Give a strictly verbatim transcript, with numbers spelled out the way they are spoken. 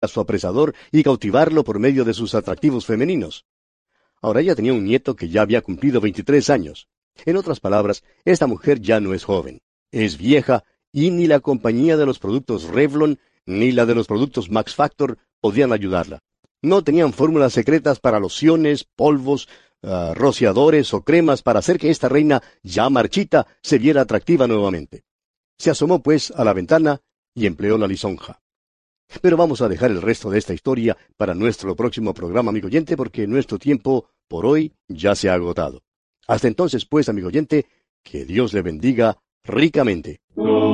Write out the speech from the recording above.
a su apresador y cautivarlo por medio de sus atractivos femeninos. Ahora ella tenía un nieto que ya había cumplido veintitrés años. En otras palabras, esta mujer ya no es joven, es vieja, y ni la compañía de los productos Revlon ni la de los productos Max Factor podían ayudarla. No tenían fórmulas secretas para lociones, polvos, uh, rociadores o cremas para hacer que esta reina ya marchita se viera atractiva nuevamente. Se asomó pues a la ventana y empleó la lisonja. Pero vamos a dejar el resto de esta historia para nuestro próximo programa, amigo oyente, porque nuestro tiempo por hoy ya se ha agotado. Hasta entonces, pues, amigo oyente, que Dios le bendiga ricamente.